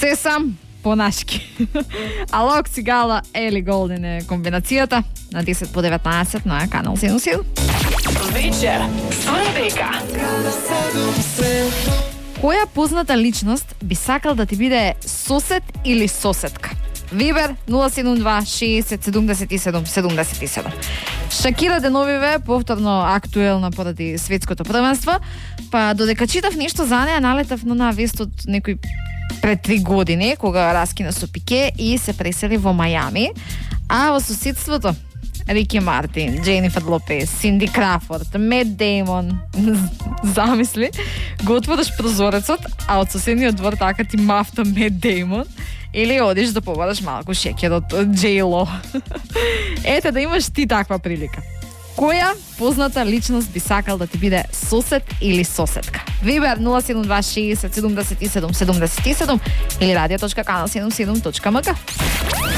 Се сам понашки. Алок Цигала, Ели Голден е комбинацијата на 10 по 19 на Канал 77. Вечер со Ребека. Која позната личност би сакал да ти биде сосед или соседка? Вибер 072 60 77 77. Шакира деновиве повторно актуелна поради светското првенство, па додека читав нешто за неа налетав на вест од некој пред 3 години, кога раскина со Пике и се пресели во Мајами, а во соседството Рики Мартин, Дженифер Лопес, Синди Крафорд, Мет Деймон, замисли, го отвориш прозорецот, а од соседниот двор така ти мафта Мет Деймон, или одиш да побараш малку шекер од J-Lo. Ете да имаш ти таква прилика. Која позната личност би сакал да ти биде сосед или соседка? Вибер 072 60 77 77 или radio.kanal77.mk.